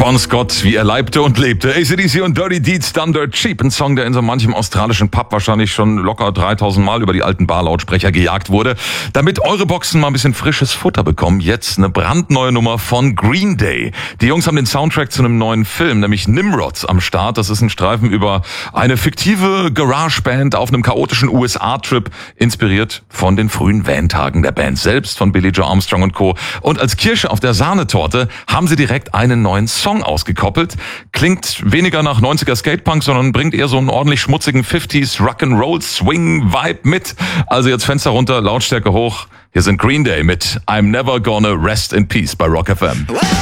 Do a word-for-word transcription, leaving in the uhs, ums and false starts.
Bon Scott, wie er leibte und lebte. A C D C und Dirty Deeds, Done Dirt Cheap. Ein Song, der in so manchem australischen Pub wahrscheinlich schon locker dreitausend Mal über die alten Barlautsprecher gejagt wurde. Damit eure Boxen mal ein bisschen frisches Futter bekommen, jetzt eine brandneue Nummer von Green Day. Die Jungs haben den Soundtrack zu einem neuen Film, nämlich Nimrods, am Start. Das ist ein Streifen über eine fiktive Garageband auf einem chaotischen U S A-Trip, inspiriert von den frühen Van-Tagen der Band selbst, von Billie Joe Armstrong und Co. Und als Kirsche auf der Sahnetorte haben sie direkt einen neuen Song ausgekoppelt. Klingt weniger nach neunziger Skatepunk, sondern bringt eher so einen ordentlich schmutzigen fünfziger Rock'n'Roll Swing Vibe mit. Also jetzt Fenster runter, Lautstärke hoch. Hier sind Green Day mit I'm Never Gonna Rest in Peace bei Rock F M.